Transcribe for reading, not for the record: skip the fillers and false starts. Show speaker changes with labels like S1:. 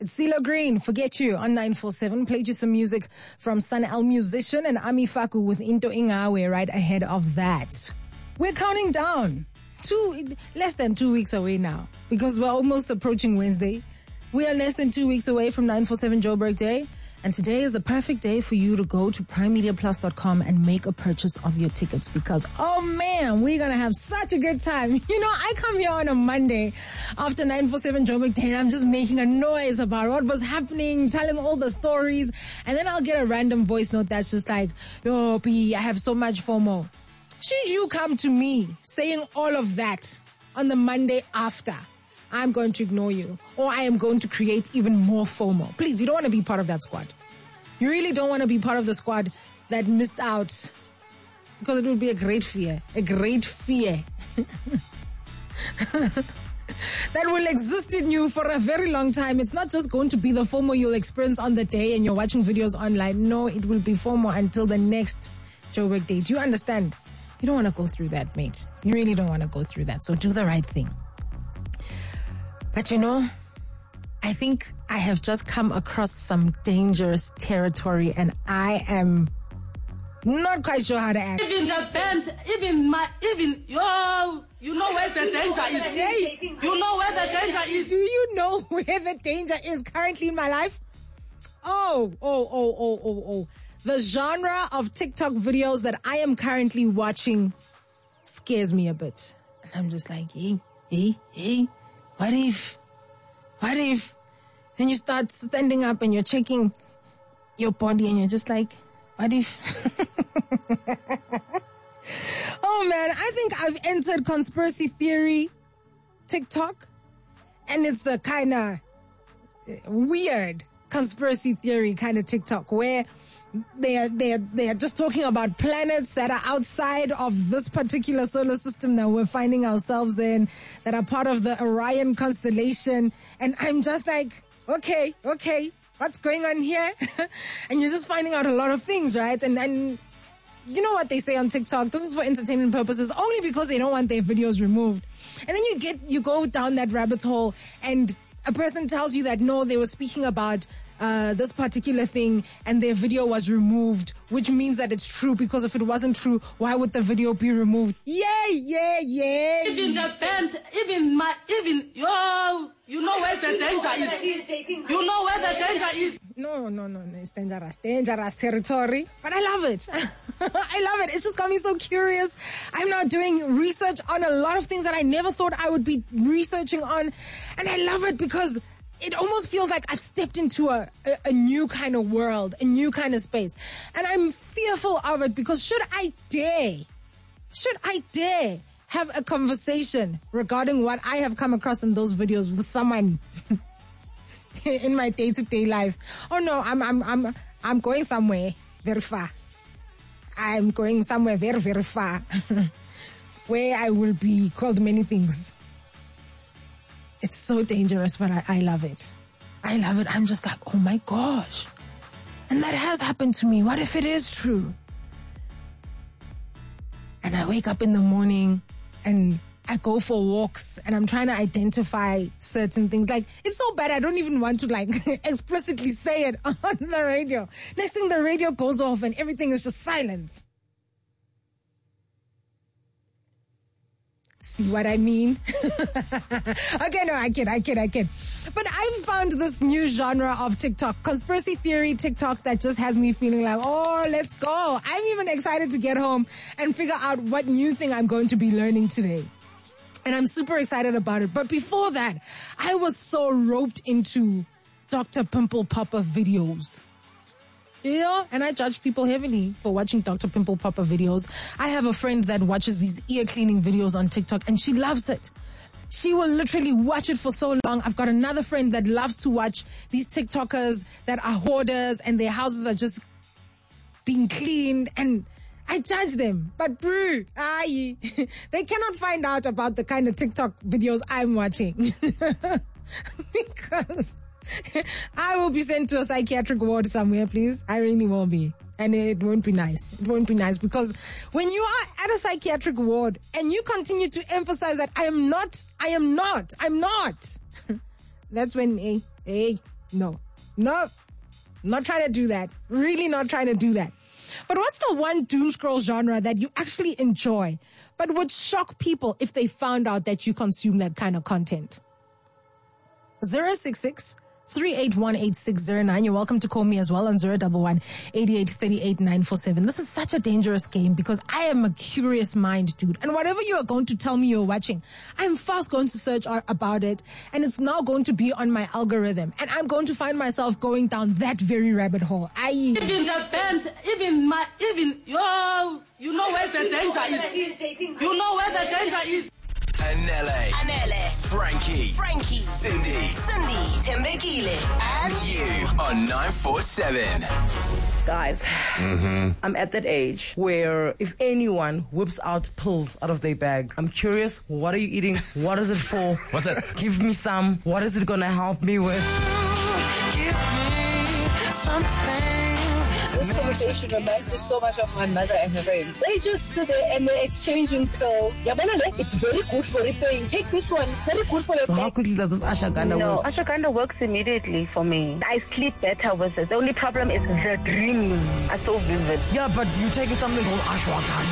S1: It's CeeLo Green, Forget You on 947. Played you some music from Sun El Musician and Ami Faku with Into Ingawe right ahead of that. We're counting down. Less than 2 weeks away now because we're almost approaching Wednesday. We are less than 2 weeks away from 947 Joburg Day. And today is the perfect day for you to go to primemediaplus.com and make a purchase of your tickets because, oh man, we're going to have such a good time. You know, I come here on a Monday after 947 Joburg Day and I'm just making a noise about what was happening, telling all the stories. And then I'll get a random voice note that's just like, yo, P, I have so much FOMO. Should you come to me saying all of that on the Monday after, I'm going to ignore you or I am going to create even more FOMO. Please, you don't want to be part of that squad. You really don't want to be part of the squad that missed out because it would be a great fear that will exist in you for a very long time. It's not just going to be the FOMO you'll experience on the day and you're watching videos online. No, it will be FOMO until the next Joburg Day. Do you understand? You don't want to go through that, mate. You really don't want to go through that. So do the right thing. But you know, I think I have just come across some dangerous territory and I am not quite sure how to act.
S2: Even the band, you know where the danger is. You know where the danger is.
S1: Do you know where the danger is currently in my life? Oh. The genre of TikTok videos that I am currently watching scares me a bit. And I'm just like, hey. What if? Then you start standing up and you're checking your body and you're just like, what if? Oh man, I think I've entered conspiracy theory TikTok. And it's the kind of weird conspiracy theory kind of TikTok where they are just talking about planets that are outside of this particular solar system that we're finding ourselves in, that are part of the Orion constellation. And I'm just like, okay, what's going on here? And you're just finding out a lot of things, right? And you know what they say on TikTok? This is for entertainment purposes, only because they don't want their videos removed. And then you go down that rabbit hole and a person tells you that no, they were speaking about this particular thing and their video was removed, which means that it's true, because if it wasn't true, why would the video be removed? Yeah.
S2: Even the band, you know where the danger is. You know where the danger is.
S1: No, it's dangerous territory. But I love it. I love it. It's just got me so curious. I'm now doing research on a lot of things that I never thought I would be researching on. And I love it because it almost feels like I've stepped into a new kind of world, a new kind of space. And I'm fearful of it because should I dare have a conversation regarding what I have come across in those videos with someone in my day-to-day life? Oh no, I'm going somewhere very far. I'm going somewhere very, very far where I will be called many things. It's so dangerous, but I love it. I love it. I'm just like, oh my gosh. And that has happened to me. What if it is true? And I wake up in the morning and I go for walks and I'm trying to identify certain things. Like, it's so bad I don't even want to explicitly say it on the radio. Next thing, the radio goes off and everything is just silent. See what I mean? Okay, no, I kid. But I've found this new genre of TikTok, conspiracy theory TikTok, that just has me feeling like, oh, let's go. I'm even excited to get home and figure out what new thing I'm going to be learning today. And I'm super excited about it. But before that, I was so roped into Dr. Pimple Popper videos. Yeah, and I judge people heavily for watching Dr. Pimple Popper videos. I have a friend that watches these ear cleaning videos on TikTok and she loves it. She will literally watch it for so long. I've got another friend that loves to watch these TikTokers that are hoarders and their houses are just being cleaned, and I judge them. But they cannot find out about the kind of TikTok videos I'm watching. Because I will be sent to a psychiatric ward somewhere, please. I really will be. And it won't be nice. It won't be nice, because when you are at a psychiatric ward and you continue to emphasize that I am not, that's when, hey, No. Not trying to do that. Really not trying to do that. But what's the one doom scroll genre that you actually enjoy, but would shock people if they found out that you consume that kind of content? 066-381-8609. You're welcome to call me as well on 011-8838-947. This is such a dangerous game because I am a curious mind, dude. And whatever you are going to tell me you're watching, I'm fast going to search about it, and it's now going to be on my algorithm, and I'm going to find myself going down that very rabbit hole.
S2: Even the band, you know where the danger is. You know where the danger is.
S3: Anele, Frankie, Cindy, Tembekile, and you on 947.
S4: Guys, I'm at that age where if anyone whips out pills out of their bag, I'm curious, what are you eating? What is it for?
S5: What's it?
S4: Give me some. What is it going to help me with?
S6: Give me something.
S7: This conversation reminds me so much of my mother and her parents. They just sit there and they're exchanging pills. It's very good for repairing. Take this one. It's very good for your
S4: So how
S7: back.
S4: quickly does this ashwagandha work?
S8: Ashwagandha works immediately for me. I sleep better with it. The only problem is the dreams are so vivid.
S4: Yeah, but you're taking something called ashwagandha.